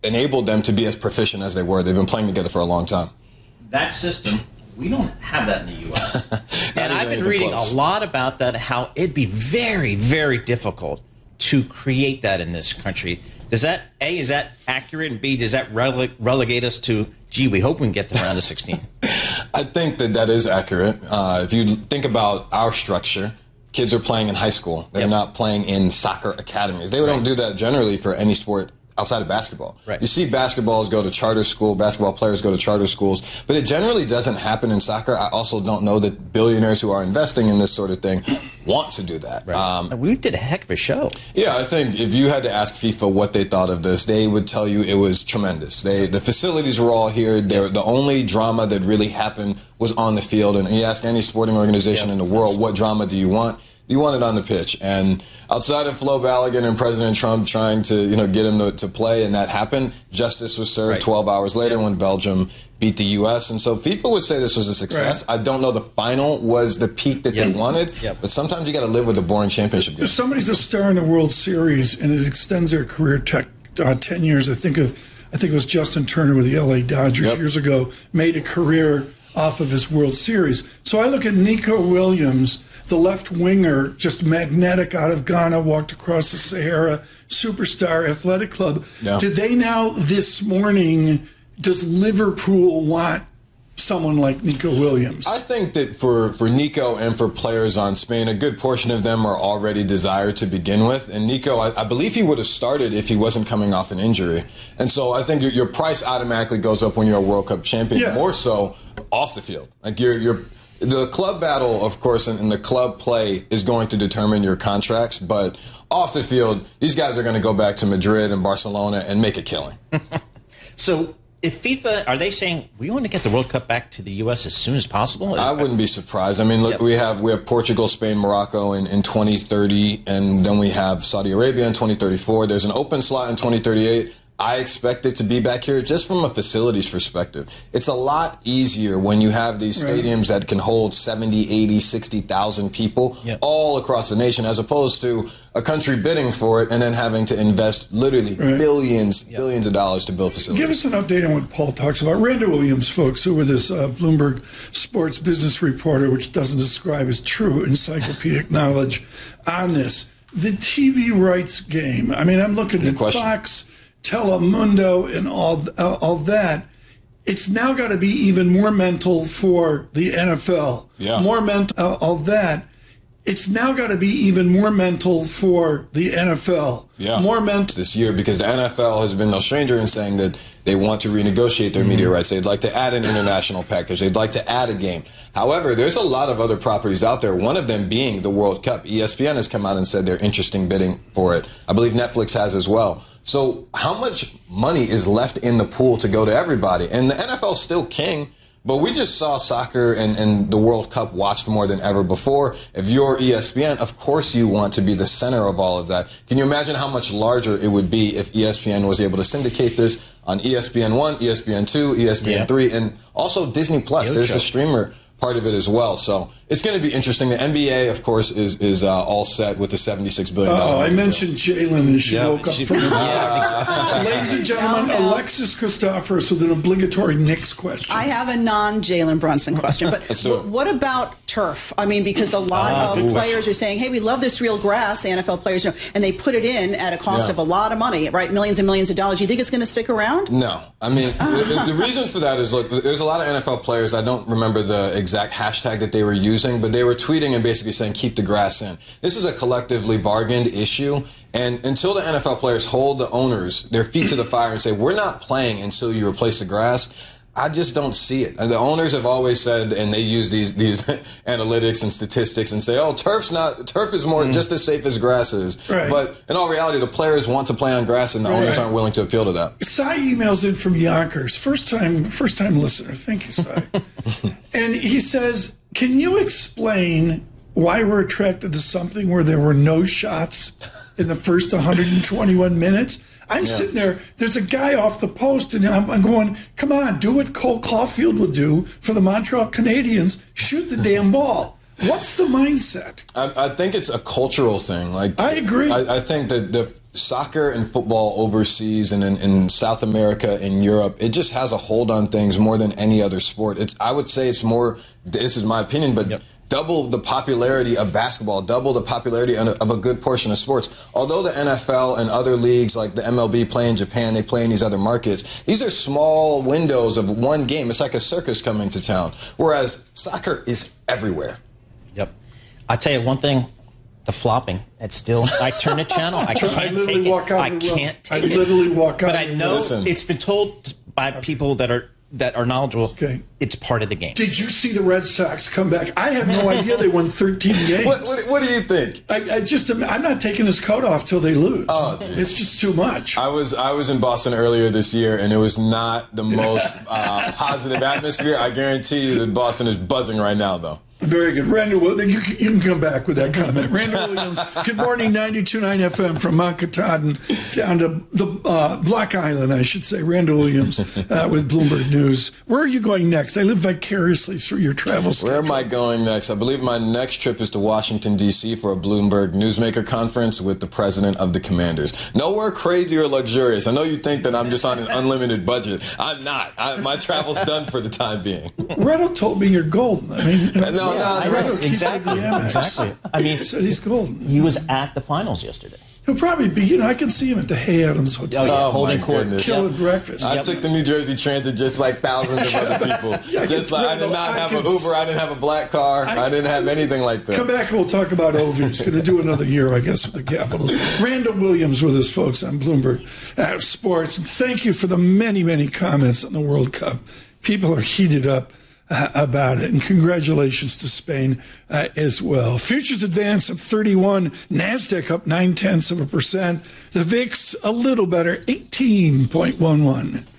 enabled them to be as proficient as they were. They've been playing together for a long time. That system, we don't have that in the U.S. And I've been reading a lot about that, how it'd be very, very difficult to create that in this country. Does that, A, is that accurate? And B, does that relegate us to, gee, we hope we can get to round of 16? I think that is accurate. If you think about our structure, kids are playing in high school. They're not playing in soccer academies. They don't do that generally for any sport outside of basketball. Right. You see basketballs go to charter school, basketball players go to charter schools, but it generally doesn't happen in soccer. I also don't know that billionaires who are investing in this sort of thing want to do that. Right. We did a heck of a show. Yeah, I think if you had to ask FIFA what they thought of this, they would tell you it was tremendous. The facilities were all here. The only drama that really happened was on the field. And you ask any sporting organization in the world, what drama do you want? You want it on the pitch. And outside of Flo Balogun and President Trump trying to, get him to play, and that happened, justice was served 12 hours later when Belgium beat the U.S. And so FIFA would say this was a success. I don't know the final was the peak that they wanted, but sometimes you got to live with a boring championship game. If somebody's a star in the World Series and it extends their career 10 years, I think it was Justin Turner with the L.A. Dodgers years ago, made a career off of his World Series. So I look at Nico Williams, the left winger, just magnetic out of Ghana, walked across the Sahara, superstar athletic club. Yeah. Did they now this morning, does Liverpool want someone like Nico Williams? I think that for Nico and for players on Spain, a good portion of them are already desired to begin with. And Nico, I believe he would have started if he wasn't coming off an injury. And so I think your price automatically goes up when you're a World Cup champion, more so off the field. Like the club battle, of course, and the club play is going to determine your contracts. But off the field, these guys are going to go back to Madrid and Barcelona and make a killing. So if FIFA, are they saying we want to get the World Cup back to the U.S. as soon as possible? I wouldn't be surprised. I mean, look, we have Portugal, Spain, Morocco in 2030, and then we have Saudi Arabia in 2034. There's an open slot in 2038. I expect it to be back here just from a facilities perspective. It's a lot easier when you have these stadiums that can hold 70, 80, 60,000 people all across the nation, as opposed to a country bidding for it and then having to invest literally billions of dollars to build facilities. Give us an update on what Paul talks about. Randall Williams, folks, who were this Bloomberg sports business reporter, which doesn't describe his true encyclopedic knowledge on this. The TV rights game. I mean, I'm looking at Fox, Telemundo, and all that. It's now got to be even more mental for the NFL. More mental, all that. It's now got to be even more mental for the NFL. More mental this year, because the NFL has been no stranger in saying that they want to renegotiate their media rights. They'd like to add an international package. They'd like to add a game. However, there's a lot of other properties out there, one of them being the World Cup. ESPN has come out and said they're interested in bidding for it. I believe Netflix has as well. So how much money is left in the pool to go to everybody? And the NFL's still king, but we just saw soccer and the World Cup watched more than ever before. If you're ESPN, of course you want to be the center of all of that. Can you imagine how much larger it would be if ESPN was able to syndicate this on ESPN1, ESPN2, ESPN3, and also Disney Plus? There's the streamer part of it as well. So it's going to be interesting. The NBA, of course, is all set with the $76 billion. Oh, I mentioned Jalen as she woke up from the Ladies and gentlemen, Alexis Christophorous with an obligatory Knicks question. I have a non-Jalen Brunson question, but what about turf? I mean, because a lot of players are saying, hey, we love this real grass, the NFL players, and they put it in at a cost of a lot of money, right? Millions and millions of dollars. Do you think it's going to stick around? No. I mean, the reason for that is, look, there's a lot of NFL players, I don't remember the exact hashtag that they were using, but they were tweeting and basically saying, keep the grass in. This is a collectively bargained issue. And until the NFL players hold the owners, their feet to the fire and say, we're not playing until you replace the grass, I just don't see it. And the owners have always said, and they use these analytics and statistics and say, oh, turf is more just as safe as grass is. Right. But in all reality, the players want to play on grass, and the owners aren't willing to appeal to that. Cy emails in from Yonkers, first time listener. Thank you, Cy. And he says, can you explain why we're attracted to something where there were no shots in the first 121 minutes? I'm sitting there, there's a guy off the post, and I'm going, come on, do what Cole Caulfield would do for the Montreal Canadiens, shoot the damn ball. What's the mindset? I think it's a cultural thing. Like, I agree. I think that soccer and football overseas and in South America and Europe, it just has a hold on things more than any other sport. I would say it's more, this is my opinion, but double the popularity of basketball, double the popularity of a good portion of sports. Although the NFL and other leagues like the MLB play in Japan, they play in these other markets, these are small windows of one game. It's like a circus coming to town, whereas soccer is everywhere. Yep. I tell you one thing. The flopping. It's still. I turn the channel. I can't take it. I can't take it. I literally walk out. But I know it's been told by people that are knowledgeable. Okay. It's part of the game. Did you see the Red Sox come back? I have no idea they won 13 games. What do you think? I'm not taking this coat off till they lose. Oh, it's just too much. I was in Boston earlier this year, and it was not the most positive atmosphere. I guarantee you that Boston is buzzing right now, though. Very good. Randall, you can come back with that comment. Randall Williams, good morning, 92.9 FM from Mount Katahdin down to the Block Island, I should say. Randall Williams with Bloomberg News. Where are you going next? I live vicariously through your travels. Where am I going next? I believe my next trip is to Washington, D.C. for a Bloomberg Newsmaker conference with the president of the Commanders. Nowhere crazy or luxurious. I know you think that I'm just on an unlimited budget. I'm not. My travel's done for the time being. Randall told me you're golden. I mean, exactly. I mean, he said he's golden. He was at the finals yesterday. He'll probably be, I can see him at the Hay Adams Hotel. Oh, holding court. Killing breakfast. I took the New Jersey Transit just like thousands of other people. I did not have an Uber. I didn't have a black car. I didn't have anything like that. Come back and we'll talk about Ovi. He's going to do another year, I guess, with the Capitals. Randall Williams with us, folks, on Bloomberg Sports. And thank you for the many, many comments on the World Cup. People are heated up about it, and congratulations to Spain as well. Futures advance up 31, NASDAQ up 0.9%, the VIX a little better, 18.11.